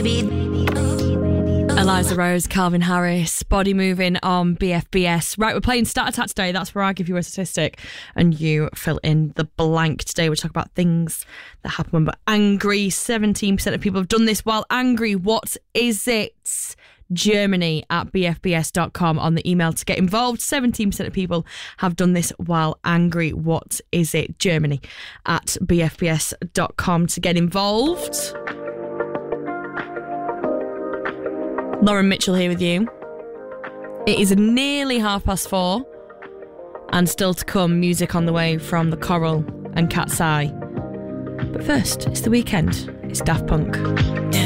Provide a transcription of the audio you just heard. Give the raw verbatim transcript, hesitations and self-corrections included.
Eliza Rose, Calvin Harris, Body Moving on B F B S. Right, we're playing Stat Attack today. That's where I give you a statistic and you fill in the blank. Today we'll talk about things that happen when we're angry. seventeen percent of people have done this while angry. What is it? Germany at b f b s dot com on the email to get involved. seventeen percent of people have done this while angry. What is it? Germany at b f b s dot com to get involved. Lauren Mitchell here with you. It is nearly half past four and still to come music on the way from The Coral and Cat's Eye. But first, it's the weekend. It's Daft Punk.